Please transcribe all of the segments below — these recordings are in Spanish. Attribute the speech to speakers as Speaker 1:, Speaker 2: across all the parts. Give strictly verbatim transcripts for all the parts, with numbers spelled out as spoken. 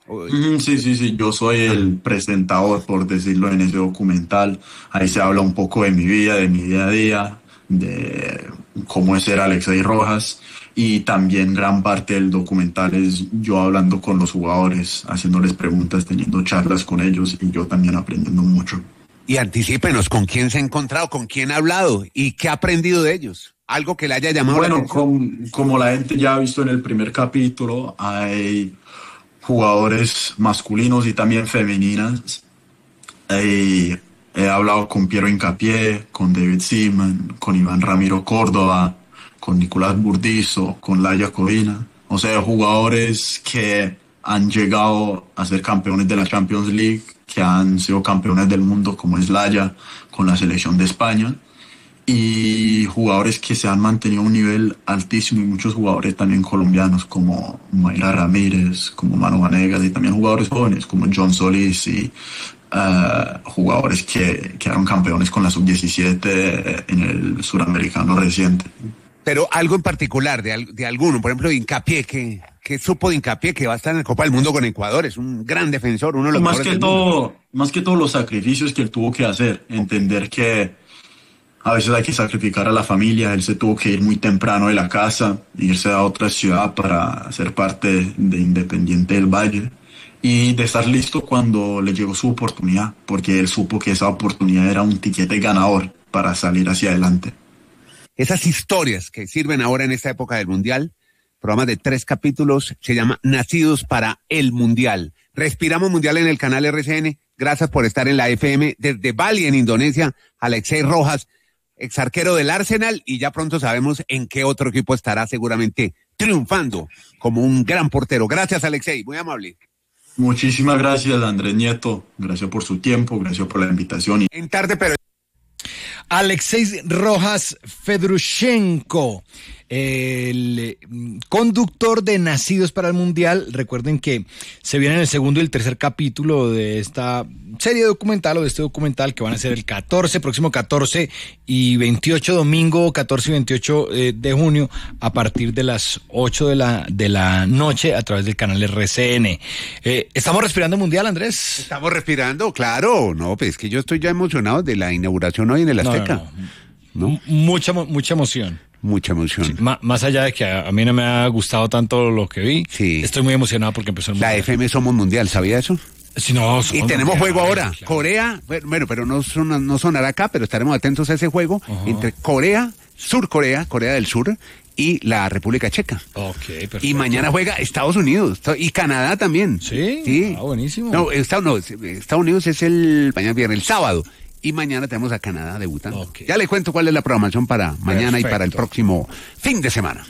Speaker 1: O-
Speaker 2: Ujú, sí, sí, sí, yo soy el presentador, por decirlo, en ese documental. Ahí se habla un poco de mi vida, de mi día a día, de cómo es ser Alexei Rojas. Y también gran parte del documental es yo hablando con los jugadores, haciéndoles preguntas, teniendo charlas con ellos y yo también aprendiendo mucho.
Speaker 1: Y anticípenos, ¿con quién se ha encontrado? ¿Con quién ha hablado? ¿Y qué ha aprendido de ellos? Algo que le haya llamado la
Speaker 2: Bueno,
Speaker 1: atención.
Speaker 2: com- como la gente ya ha visto en el primer capítulo, hay jugadores masculinos y también femeninas. Eh, he hablado con Piero Hincapié, con David Seaman, con Iván Ramiro Córdoba, con Nicolás Burdizo, con Laia Codina. O sea, jugadores que han llegado a ser campeones de la Champions League, que han sido campeones del mundo, como es Laia, con la selección de España. Y jugadores que se han mantenido a un nivel altísimo y muchos jugadores también colombianos como Mayra Ramírez, como Manu Vanegas y también jugadores jóvenes como John Solís y eh, jugadores que quedaron campeones con la sub diecisiete en el suramericano reciente.
Speaker 1: Pero algo en particular de, al- de alguno, por ejemplo, de Hincapié, que, que supo de Hincapié que va a estar en la Copa del Mundo con Ecuador, es un gran defensor, uno de los
Speaker 2: Más
Speaker 1: mejores
Speaker 2: que
Speaker 1: del mundo.
Speaker 2: todo, más que todo los sacrificios que él tuvo que hacer, entender que a veces hay que sacrificar a la familia. Él se tuvo que ir muy temprano de la casa, irse a otra ciudad para ser parte de Independiente del Valle y de estar listo cuando le llegó su oportunidad, porque él supo que esa oportunidad era un tiquete ganador para salir hacia adelante.
Speaker 1: Esas historias que sirven ahora en esta época del Mundial, programa de tres capítulos, se llama Nacidos para el Mundial. Respiramos Mundial en el canal R C N. Gracias por estar en la F M desde Bali, en Indonesia. Alexei Rojas, ex arquero del Arsenal, y ya pronto sabemos en qué otro equipo estará seguramente triunfando como un gran portero. Gracias, Alexei, muy amable.
Speaker 2: Muchísimas gracias, Andrés Nieto. Gracias por su tiempo, gracias por la invitación. Y
Speaker 1: En tarde, pero
Speaker 3: Alexei Rojas Fedrushenko, el eh, conductor de Nacidos para el Mundial. Recuerden que se viene el segundo y el tercer capítulo de esta serie documental o de este documental, que van a ser el catorce, próximo catorce y veintiocho, domingo catorce y veintiocho eh, de junio, a partir de las ocho de la, de la noche, a través del canal R C N. Eh, ¿Estamos respirando Mundial, Andrés?
Speaker 1: estamos respirando, claro. No, pues es que yo estoy ya emocionado de la inauguración hoy en el
Speaker 3: No,
Speaker 1: Azteca.
Speaker 3: no,
Speaker 1: ¿No?
Speaker 3: no. Mucha, mucha emoción.
Speaker 1: Mucha emoción.
Speaker 3: Sí, má- más allá de que a, a mí no me ha gustado tanto lo que vi,
Speaker 1: Sí.
Speaker 3: estoy muy emocionado porque empezó el
Speaker 1: La
Speaker 3: Mundial.
Speaker 1: F M Somos Mundial, ¿sabía eso?
Speaker 3: Si no,
Speaker 1: Y
Speaker 3: somos
Speaker 1: tenemos
Speaker 3: mundiales,
Speaker 1: juego ahora.
Speaker 3: claro.
Speaker 1: Corea, bueno, pero no, son, no sonará acá, pero estaremos atentos a ese juego
Speaker 3: Ajá.
Speaker 1: entre Corea, Sur Corea, Corea del Sur y la República Checa.
Speaker 3: Ok, perfecto.
Speaker 1: Y mañana juega Estados Unidos y Canadá también.
Speaker 3: ¿Sí?
Speaker 1: Sí.
Speaker 3: Ah, buenísimo.
Speaker 1: No, Estados, no, Estados Unidos es el mañana viernes, el sábado. Y mañana tenemos a Canadá debutando.
Speaker 3: Ok.
Speaker 1: Ya le cuento cuál es la programación para mañana y
Speaker 3: Perfecto.
Speaker 1: para el próximo fin de semana.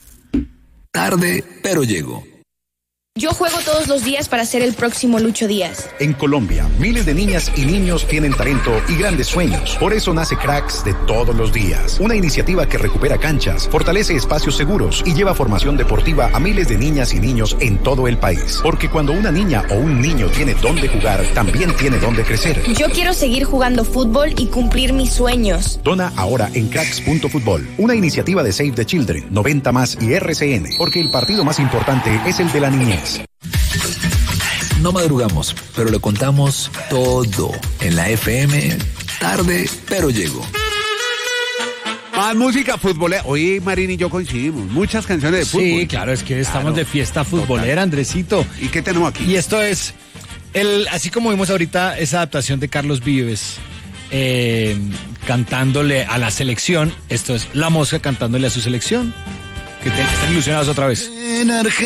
Speaker 4: Tarde, pero llego.
Speaker 5: Yo juego todos los días para ser el próximo Lucho Díaz.
Speaker 6: En Colombia, miles de niñas y niños tienen talento y grandes sueños. Por eso nace Cracks de todos los días. Una iniciativa que recupera canchas, fortalece espacios seguros y lleva formación deportiva a miles de niñas y niños en todo el país. Porque cuando una niña o un niño tiene dónde jugar, también tiene dónde crecer.
Speaker 5: Yo quiero seguir jugando fútbol y cumplir mis sueños.
Speaker 6: Dona ahora en cracks punto fútbol. Una iniciativa de Save the Children, noventa más y R C N. Porque el partido más importante es el de la niñez.
Speaker 4: No madrugamos, pero le contamos todo en la F M. Tarde, pero llego.
Speaker 1: Más música futbolera. Hoy Marín y yo coincidimos. Muchas canciones de fútbol.
Speaker 3: Sí, claro, es que estamos
Speaker 1: Claro.
Speaker 3: de fiesta futbolera, Andresito.
Speaker 1: ¿Y qué tenemos aquí?
Speaker 3: Y esto es, el, así como vimos ahorita esa adaptación de Carlos Vives, eh, cantándole a la selección, esto es La Mosca cantándole a su selección. Que te- están ilusionados otra vez.